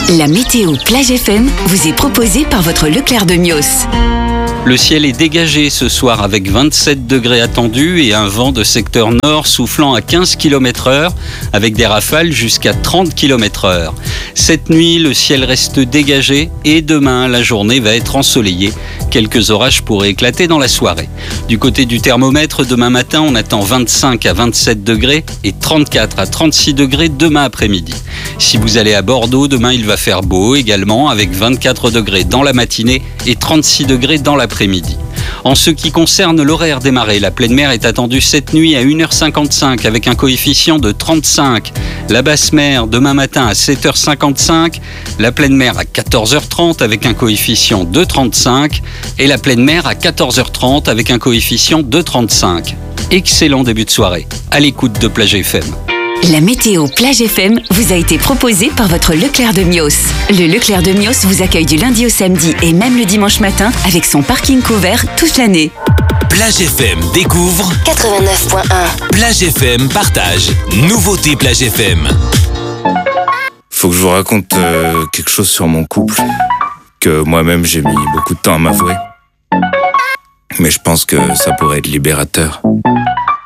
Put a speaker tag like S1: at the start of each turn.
S1: La météo Plage FM vous est proposée par votre Leclerc de Mios.
S2: Le ciel est dégagé ce soir avec 27 degrés attendus et un vent de secteur nord soufflant à 15 km/h avec des rafales jusqu'à 30 km/h. Cette nuit, le ciel reste dégagé et demain, la journée va être ensoleillée. Quelques orages pourraient éclater dans la soirée. Du côté du thermomètre, demain matin, on attend 25 à 27 degrés et 34 à 36 degrés demain après-midi. Si vous allez à Bordeaux, demain, il va faire beau également avec 24 degrés dans la matinée et 36 degrés dans l'après-midi. En ce qui concerne l'horaire des marées, la pleine mer est attendue cette nuit à 1h55 avec un coefficient de 35. La basse mer demain matin à 7h55, la pleine mer à 14h30 avec un coefficient de 35 et la pleine mer à 14h30 avec un coefficient de 35. Excellent début de soirée, à l'écoute de Plage FM.
S1: La météo Plage FM vous a été proposée par votre Leclerc de Mios. Le Leclerc de Mios vous accueille du lundi au samedi et même le dimanche matin avec son parking couvert toute l'année.
S3: Plage FM découvre
S1: 89.1.
S3: Plage FM partage. Nouveauté Plage FM.
S4: Faut que je vous raconte quelque chose sur mon couple que moi-même j'ai mis beaucoup de temps à m'avouer. Mais je pense que ça pourrait être libérateur.